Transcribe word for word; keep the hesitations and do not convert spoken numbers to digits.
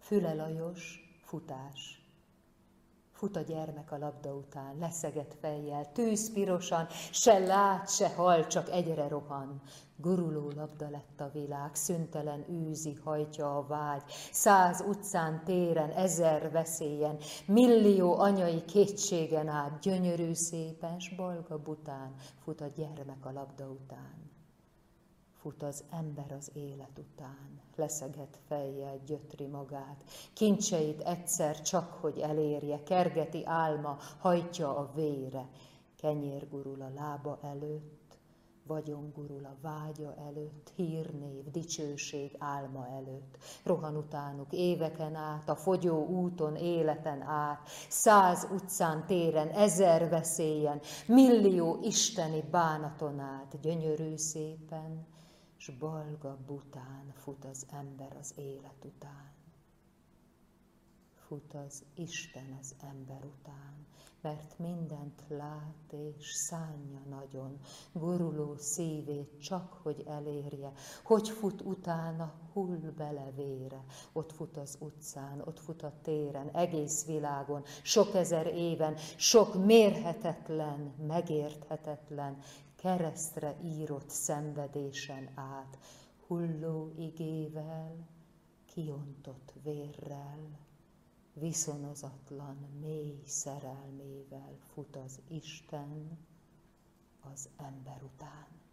Füle Lajos, futás. Fut a gyermek a labda után, leszegett fejjel, tűzpirosan, se lát, se hall, csak egyre rohan. Guruló labda lett a világ, szüntelen űzi, hajtja a vágy. Száz utcán, téren, ezer veszélyen, millió anyai kétségen át, gyönyörű szépen, s balga bután, fut a gyermek a labda után. Fut az ember az élet után, leszegett fejjel gyötri magát, kincseit egyszer csak, hogy elérje, kergeti álma, hajtja a vére, kenyér gurul a lába előtt, vagyon gurul a vágya előtt, hírnév, dicsőség álma előtt, rohan utánuk éveken át, a fogyó úton, életen át, száz utcán, téren, ezer veszélyen, millió isteni bánaton át, gyönyörű szépen, s balga bután fut az ember az élet után. Fut az Isten az ember után, mert mindent lát és szánja nagyon, guruló szívét csak, hogy elérje. Hogy fut utána, hull bele vére, ott fut az utcán, ott fut a téren, egész világon, sok ezer éven, sok mérhetetlen, megérthetetlen, keresztre írott szenvedésen át, hulló igével, kiontott vérrel, viszonozatlan mély szerelmével fut az Isten az ember után.